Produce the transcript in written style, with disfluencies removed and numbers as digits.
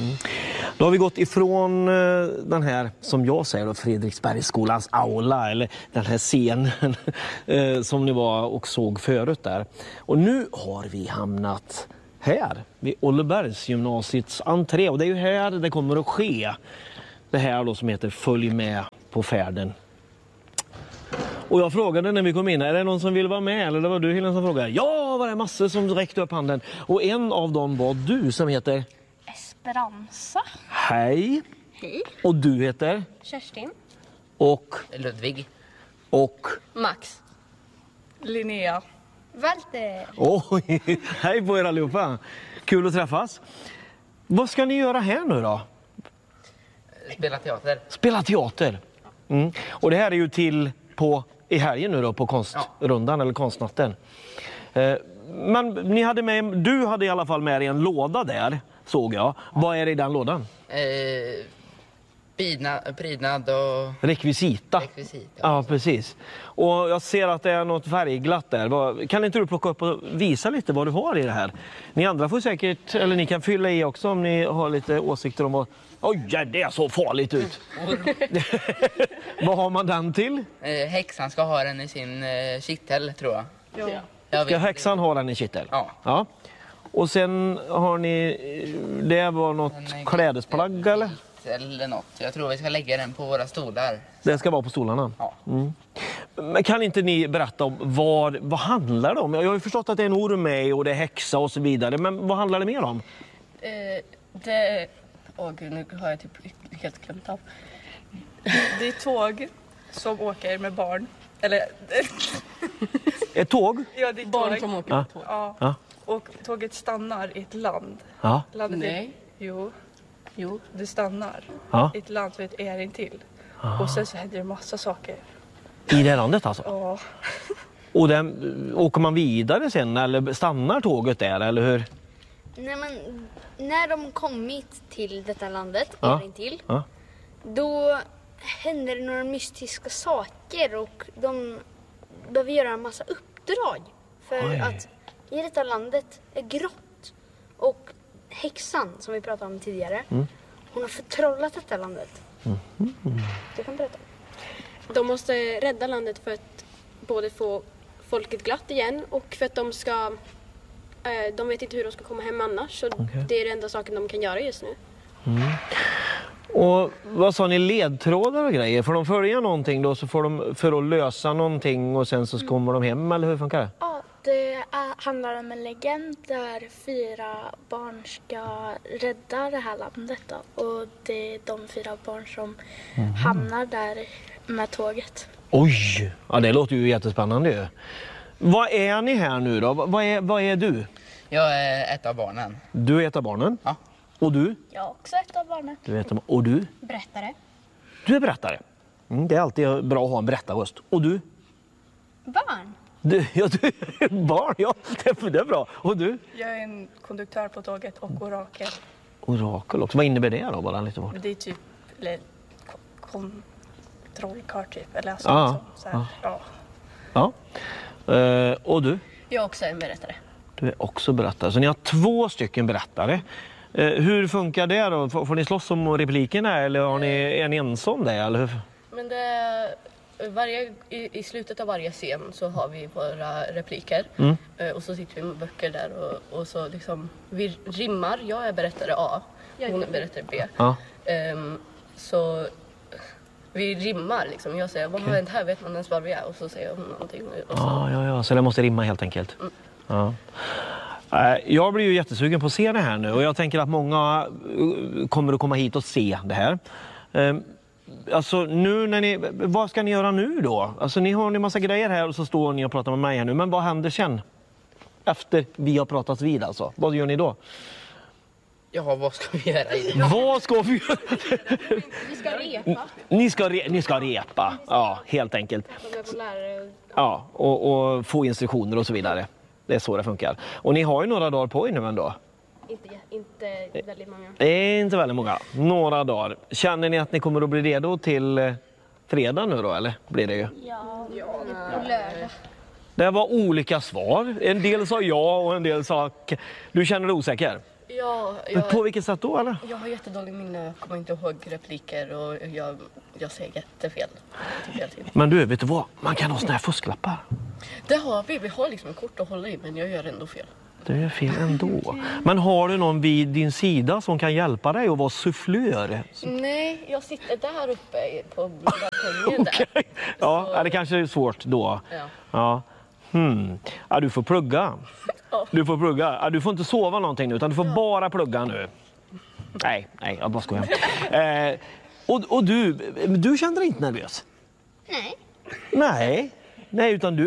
Då har vi gått ifrån den här, som jag säger, Fredriksbergsskolans aula, eller den här scenen som ni var och såg förut där. Och nu har vi hamnat här vid Ollebergsgymnasiets entré, och det är ju här det kommer att ske. Det här då som heter Följ med på färden. Och jag frågade när vi kom in, är det någon som vill vara med? Eller det var du, Helena, som frågade. Ja, var det massor som räckte upp handen. Och en av dem var du, som heter Esperanza. Hej. Hej. Och du heter? Kerstin. Och? Ludvig. Och? Max. Linnea. Walter. Oj, hej på er allihopa. Kul att träffas. Vad ska ni göra här nu då? Spela teater. Spela teater. Mm. Och det här är ju till i helgen nu då, på konstrundan eller konstnatten. Men ni hade du hade i alla fall med dig en låda där, såg jag. Vad är det i den lådan? Prydnad och rekvisita. Ja, precis. Och jag ser att det är något färgglatt där. Kan inte du plocka upp och visa lite vad du har i det här? Ni andra får säkert, eller ni kan fylla i också om ni har lite åsikter om vad... Oj, det så farligt ut. Vad har man den till? Häxan ska ha den i sin kittel, tror jag. Ja. Ska häxan ha den i kittel? Ja. Och sen har ni... Det var något klädesplagg, eller? Eller något. Jag tror vi ska lägga den på våra stolar. Det ska vara på stolarna? Ja. Mm. Men kan inte ni berätta om vad handlar det om? Jag har ju förstått att det är en orm med och det är häxa och så vidare. Men vad handlar det mer om? Gud, nu har jag typ helt glömt av. Det är tåg som åker med barn. Eller... Ett tåg? Ja, det är barn som åker med tåg. Ja. Och tåget stannar i ett land. Ja. Nej. Jo, det stannar i ett land som heter Erintill. Och sen så händer det massa saker. I det landet alltså? Ja. Och åker man vidare sen eller stannar tåget där, eller hur? Nej, men när de kommit till detta landet, Erintill, då händer det några mystiska saker och de behöver göra en massa uppdrag. För att i detta landet är grått och häxan, som vi pratade om tidigare, hon har förtrollat detta landet. Du kan berätta. De måste rädda landet för att både få folket glatt igen och för att de vet inte hur de ska komma hem annars. Så det är den enda saken de kan göra just nu. Och vad sa ni, ledtrådar och grejer? Får de följa någonting då, så får de för att lösa någonting och sen så kommer de hem, eller hur funkar det? Ja, det handlar om en legend där 4 barn ska rädda det här landet då. Och det är de 4 barn som hamnar där med tåget. Oj, ja, det låter ju jättespännande ju. Vad är ni här nu då? Vad är du? Jag är ett av barnen. Du är ett av barnen? Ja. Och du? Jag är också ett av barnen. Och du? Berättare. Du är berättare. Det är alltid bra att ha en berättarröst. Och du? Barn. Du är barn, ja. Det är bra. Och du? Jag är en konduktör på tåget och orakel. Orakel också. Vad innebär det då? Bara lite bort. Det är typ kontrollkart typ. Eller alltså, så här. Ja. Och du? Jag är också en berättare. Du är också berättare. Så ni har 2 stycken berättare. Hur funkar det då? Får ni slåss om replikerna eller är ni ensam det? Eller hur? Men i slutet av varje scen så har vi våra repliker. Och så sitter vi med böcker där och så liksom vi rimmar. Jag är berättare A, hon är berättare B. Så vi rimmar liksom. Jag säger, vad har hänt här? Vet man ens var vi är? Och så säger hon någonting. Och så. Så det måste rimma helt enkelt. Ja. Jag blir ju jättesugen på att se det här nu. Och jag tänker att många kommer att komma hit och se det här. Alltså nu vad ska ni göra nu då? Alltså ni har en massa grejer här och så står ni och pratar med mig här nu. Men vad händer sen? Efter vi har pratat vid alltså. Vad gör ni då? Ja, vad ska vi göra? Vad ska vi göra? Vi ska repa. Ni ska repa. Ja, helt enkelt. Ja, och få instruktioner och så vidare. Det är så det funkar. Och ni har ju några dagar på er nu ändå. Inte väldigt många. Det är inte väldigt många. Några dagar. Känner ni att ni kommer att bli redo till fredag nu då, eller? Blir det ju? Ja. Lördag. Det var olika svar. En del sa ja och en del sa... Du känner dig osäker? Ja, På vilket sätt då, eller? jag har jättedålig minne, jag kommer inte ihåg repliker och jag säger jättefel. Men du, vet du vad? Man kan ha såna här fusklappar. Det har vi. Vi har liksom ett kort att hålla i, men jag gör ändå fel. Det är fel ändå. Men har du någon vid din sida som kan hjälpa dig att vara sufflör? Nej, jag sitter där uppe på balkongen där. Okay. Ja, det kanske är svårt då. Ja. Ja, du får plugga. Du får plugga. Ja, du får inte sova någonting nu, utan du får bara plugga nu. Nej, jag bara skojar. Och du kände dig inte nervös? Nej. Nej, utan